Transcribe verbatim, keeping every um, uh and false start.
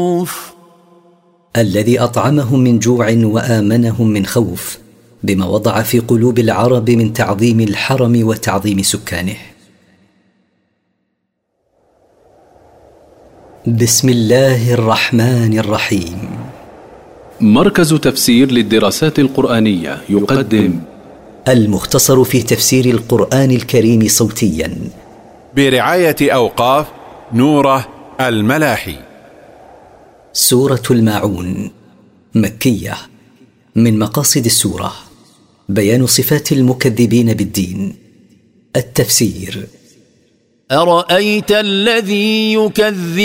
الذي أطعمهم من جوع وآمنهم من خوف بما وضع في قلوب العرب من تعظيم الحرم وتعظيم سكانه. بسم الله الرحمن الرحيم. مركز تفسير للدراسات القرآنية يقدم المختصر في تفسير القرآن الكريم صوتيا برعاية أوقاف نوره الملاحي. سورة الماعون مكية. من مقاصد السورة بيان صفات المكذبين بالدين. التفسير: أرأيت الذي يكذب